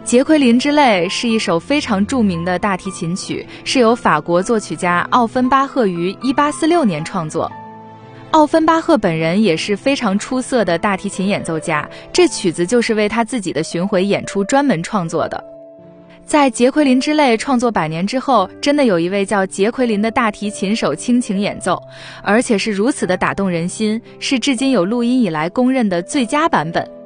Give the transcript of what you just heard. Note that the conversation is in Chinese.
杰奎琳之泪是一首非常著名的大提琴曲，是由法国作曲家奥芬巴赫于1846年创作。奥芬巴赫本人也是非常出色的大提琴演奏家，这曲子就是为他自己的巡回演出专门创作的。在杰奎琳之泪创作100年之后，真的有一位叫杰奎琳的大提琴手倾情演奏，而且是如此的打动人心，是至今有录音以来公认的最佳版本。